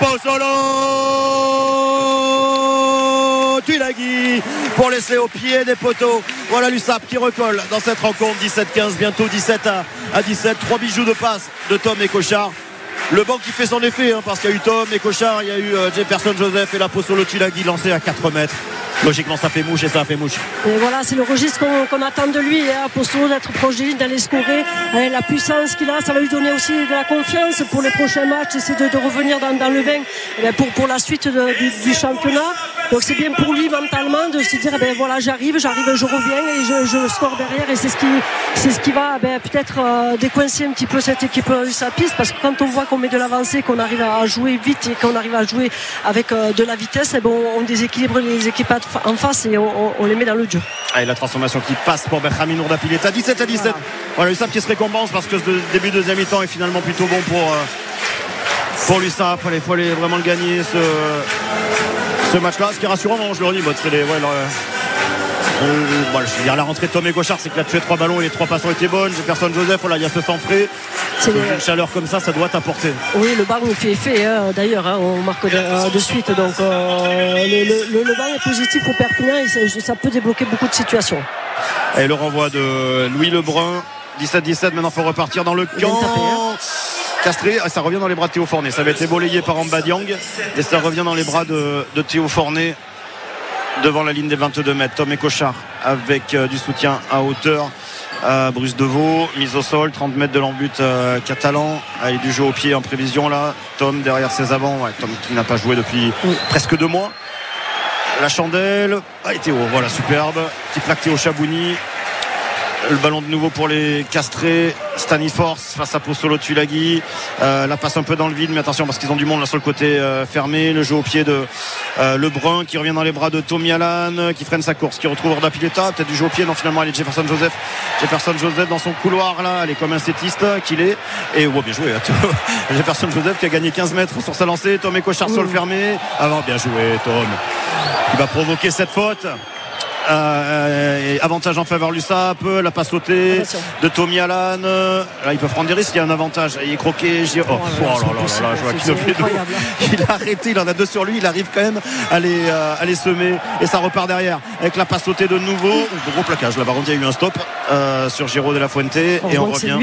Pozzolo Tulagi pour laisser au pied des poteaux. Voilà l'USAP qui recolle dans cette rencontre. 17-15, bientôt 17 à 17. 3 bijoux de passe de Tom et Cochard. Le banc qui fait son effet, parce qu'il y a eu Tom et Cochard, il y a eu Jefferson Joseph et la Pozzolo Tulagi lancé à 4 mètres. Logiquement ça fait mouche et ça a fait mouche. Et voilà, c'est le registre qu'on attend de lui, Pozzolo, d'être proche de ligne, d'aller scorer. La puissance qu'il a, ça va lui donner aussi de la confiance pour les prochains matchs, essayer de revenir dans le bain pour la suite du championnat. Donc c'est bien pour lui mentalement de se dire voilà, j'arrive, je reviens et je score derrière, et c'est ce qui va peut-être décoincer un petit peu cette équipe USAPiste, parce que quand on voit qu'on met de l'avancée, qu'on arrive à jouer vite et qu'on arrive à jouer avec de la vitesse, on déséquilibre les équipes en face et on les met dans le dur. Et la transformation qui passe pour Benjamin Nourdapileta, 17 à 17. Voilà l'USAP qui se récompense parce que ce début de deuxième mi-temps est finalement plutôt bon pour l'USAP. Il faut aller vraiment le gagner ce match-là. Ce qui est rassurant, je le redis, c'est je veux dire, la rentrée de Tom et Cochard, c'est qu'il a tué 3 ballons et les 3 passes ont été bonnes. Jefferson Joseph, il y a ce sang frais. Une chaleur comme ça doit t'apporter. Oui, le banc il fait effet, d'ailleurs, on marque de suite. Donc le banc est positif pour Perpignan et ça peut débloquer beaucoup de situations. Et le renvoi de Louis Lebrun, 17-17. Maintenant il faut repartir dans le camp. Castré, ça revient dans les bras de Théo Fornet. Ça avait été balayé par Amba Diang et ça revient dans les bras de Théo Fornet devant la ligne des 22 mètres. Tom et Cochard avec du soutien à hauteur. Bruce Deveau, mise au sol, 30 mètres de l'embut catalan, avec du jeu au pied en prévision là. Tom derrière ses avants, Tom qui n'a pas joué depuis presque 2 mois. La chandelle, et Théo, voilà, superbe. Petit plaque Théo Chabouni. Le ballon de nouveau pour les Castrés. Staniforce face à Pozzolo Tulagi. La passe un peu dans le vide, mais attention parce qu'ils ont du monde là sur le côté fermé. Le jeu au pied de Lebrun qui revient dans les bras de Tommy Allan, qui freine sa course, qui retrouve Nourdapileta. Peut-être du jeu au pied, non, finalement elle est Jefferson Joseph dans son couloir là, elle est comme un sétiste qu'il est. Et bien joué Jefferson Joseph qui a gagné 15 mètres sur sa lancée. Tom et Cochard sur le fermé. Bien joué Tom, qui va provoquer cette faute. Avantage en faveur l'USAP. La passe sautée de Tommy Allan. Là ils peuvent prendre des risques, il y a un avantage, il est croqué. Il a arrêté, il en a 2 sur lui, il arrive quand même à les semer et ça repart derrière avec la passe sautée de nouveau. Gros plaquage là, par contre il y a eu un stop sur Giro de la Fuente et on revient.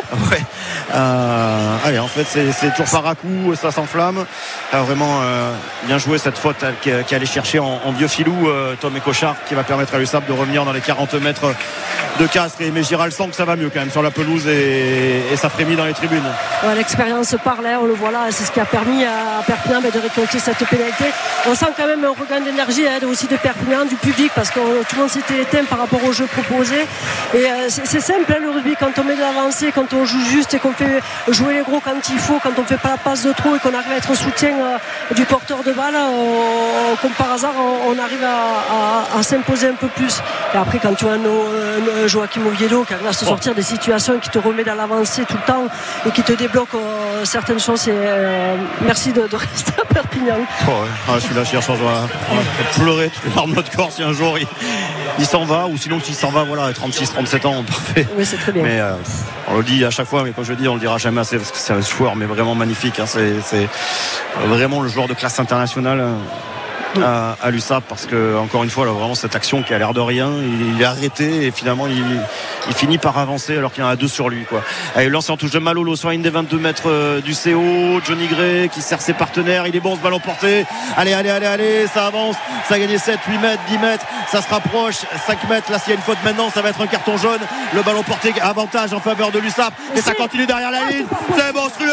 Allez, en fait c'est tour par à coup, ça s'enflamme. Vraiment bien joué cette faute qui allait chercher en vieux filou Tom et Cochard, qui va permettre à l'USAP de revenir dans les 40 mètres de Castres. Mais Giral sent que ça va mieux quand même sur la pelouse et ça frémit dans les tribunes. L'expérience parle, on le voit là, c'est ce qui a permis à Perpignan de récolter cette pénalité. On sent quand même un regain d'énergie aussi de Perpignan, du public, parce que tout le monde s'était éteint par rapport au jeu proposé. Et c'est simple le rugby, quand on met de l'avancée, quand on joue juste et qu'on fait jouer les gros quand il faut, quand on fait pas la passe de trop et qu'on arrive à être en soutien du porteur de balle, comme par hasard on arrive à s'imposer un peu plus. Et après quand tu as un Joachim Oviedo qui arrive à se sortir des situations, qui te remet dans l'avancée tout le temps et qui te débloque certaines choses, merci de rester à Perpignan. Celui-là hier soir doit pleurer toutes les larmes de notre corps si un jour il s'en va, ou sinon s'il s'en va, 36-37 ans, parfait. Oui, c'est très bien. Mais on le dit à chaque fois, mais quand je le dis on le dira jamais assez, parce que c'est un joueur mais vraiment magnifique, c'est vraiment le joueur de classe internationale à l'USAP, parce que encore une fois là, vraiment cette action qui a l'air de rien, il est arrêté et finalement il finit par avancer alors qu'il y en a 2 sur lui Allez, lance en touche de Malolo sur une des 22 mètres du CO. Johnny Gray qui sert ses partenaires, il est bon ce ballon porté, allez, ça avance, ça a gagné 7, 8 mètres, 10 mètres, ça se rapproche, 5 mètres, là s'il y a une faute maintenant ça va être un carton jaune. Le ballon porté, avantage en faveur de l'USAP, et ça continue derrière la ligne, c'est monstrueux,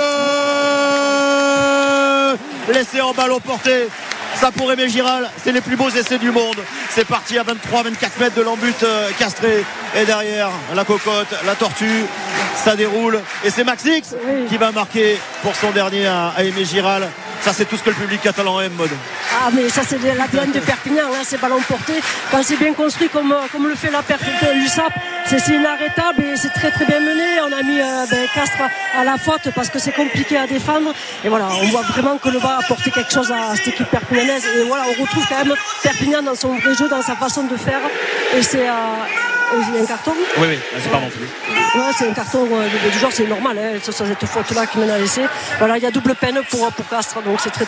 laissé en ballon porté. Ça pour Aimé Giral, c'est les plus beaux essais du monde. C'est parti à 23-24 mètres de l'embut Castré. Et derrière, la cocotte, la tortue, ça déroule. Et c'est Max X qui va marquer pour son dernier à Aimé Giral. Ça, c'est tout ce que le public catalan aime, Maud. Mais ça, c'est l'ADN de Perpignan, ces ballons portés. Quand c'est bien construit comme le fait l'USAP, c'est inarrêtable et c'est très très bien mené. On a mis Castres à la faute parce que c'est compliqué à défendre. Et voilà, on voit vraiment que le bas a apporté quelque chose à cette équipe perpignanaise. Et voilà, on retrouve quand même Perpignan dans son vrai jeu, dans sa façon de faire. Et c'est un carton. Oui, c'est pas non plus. C'est un carton du genre, c'est normal, cette faute-là qui mène à l'essai. Voilà, il y a double peine pour Castres, donc c'est très